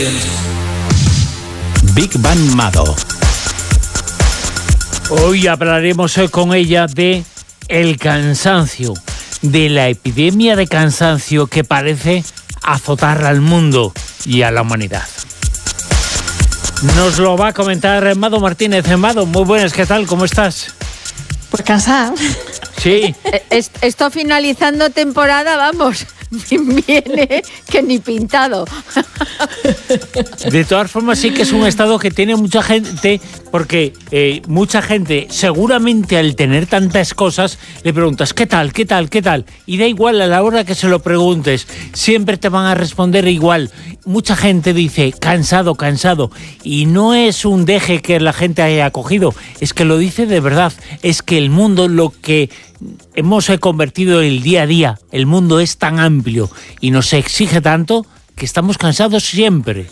Big Bang Mado. Hoy hablaremos con ella de el cansancio, de la epidemia de cansancio que parece azotar al mundo y a la humanidad. Nos lo va a comentar Mado Martínez. Mado, muy buenas, ¿qué tal? ¿Cómo estás? Pues cansada. Sí. Esto finalizando temporada, vamos, viene que ni pintado. De todas formas, sí que es un estado que tiene mucha gente, porque mucha gente, seguramente al tener tantas cosas, le preguntas, ¿qué tal, qué tal, qué tal? Y da igual a la hora que se lo preguntes, siempre te van a responder igual. Mucha gente dice, cansado, cansado. Y no es un deje que la gente haya cogido, es que lo dice de verdad. Es que el mundo, lo que hemos convertido el día a día, el mundo es tan amplio y nos exige tanto que estamos cansados siempre.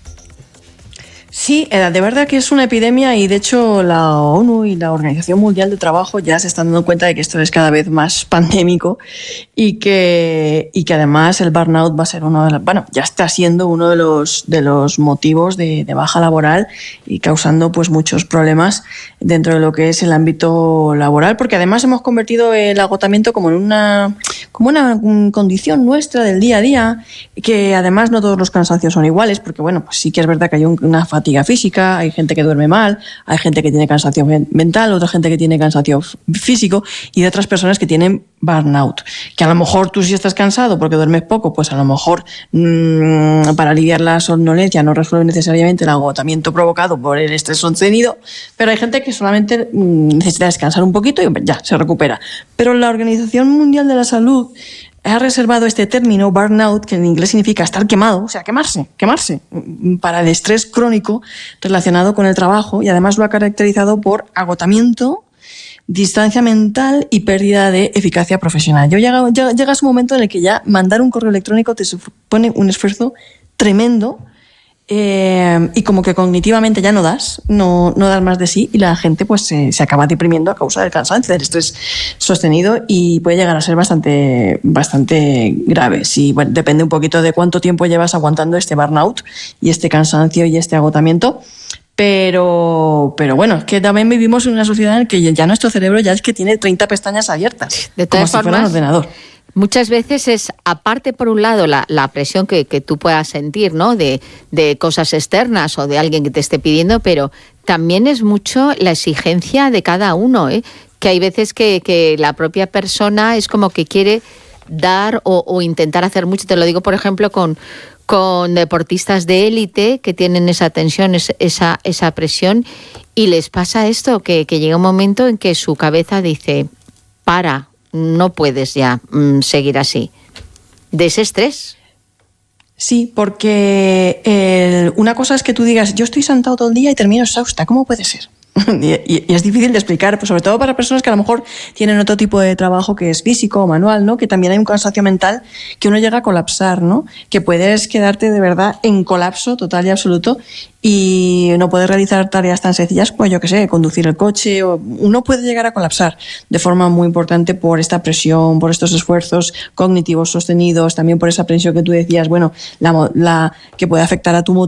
Sí, de verdad que es una epidemia y de hecho la ONU y la Organización Mundial del Trabajo ya se están dando cuenta de que esto es cada vez más pandémico y que además el burnout va a ser ya está siendo uno de los motivos de baja laboral y causando pues muchos problemas dentro de lo que es el ámbito laboral, porque además hemos convertido el agotamiento como una condición nuestra del día a día, que además no todos los cansancios son iguales, porque bueno, pues sí que es verdad que hay una fatiga física, hay gente que duerme mal, hay gente que tiene cansancio mental, otra gente que tiene cansancio físico y de otras personas que tienen burnout, que a lo mejor tú si estás cansado porque duermes poco, pues a lo mejor para aliviar la somnolencia no resuelve necesariamente el agotamiento provocado por el estrés sostenido, pero hay gente que solamente necesita descansar un poquito y ya se recupera. Pero la Organización Mundial de la Salud ha reservado este término burnout, que en inglés significa estar quemado, o sea, quemarse, para el estrés crónico relacionado con el trabajo, y además lo ha caracterizado por agotamiento, distancia mental y pérdida de eficacia profesional. Llegas un momento en el que ya mandar un correo electrónico te supone un esfuerzo tremendo y como que cognitivamente ya no das más de sí y la gente pues se acaba deprimiendo a causa del cansancio, del estrés sostenido y puede llegar a ser bastante grave. Sí, bueno, depende un poquito de cuánto tiempo llevas aguantando este burnout y este cansancio y este agotamiento. Pero bueno, es que también vivimos en una sociedad en la que ya nuestro cerebro ya es que tiene 30 pestañas abiertas, de todas como si fuera un ordenador. Muchas veces es, aparte por un lado, la presión que tú puedas sentir, ¿no? De cosas externas o de alguien que te esté pidiendo, pero también es mucho la exigencia de cada uno, ¿eh? Que hay veces que la propia persona es como que quiere dar o intentar hacer mucho. Te lo digo, por ejemplo, con deportistas de élite que tienen esa tensión, esa presión, y les pasa esto, que llega un momento en que su cabeza dice, para, no puedes ya seguir así, de ese estrés. Sí, porque una cosa es que tú digas, yo estoy sentado todo el día y termino exhausta, ¿cómo puede ser? Y es difícil de explicar, pues sobre todo para personas que a lo mejor tienen otro tipo de trabajo que es físico o manual, ¿no? Que también hay un cansancio mental que uno llega a colapsar, ¿no? Que puedes quedarte de verdad en colapso total y absoluto y no puedes realizar tareas tan sencillas como, yo qué sé, conducir el coche. Uno puede llegar a colapsar de forma muy importante por esta presión, por estos esfuerzos cognitivos sostenidos, también por esa presión que tú decías, bueno, la que puede afectar a tu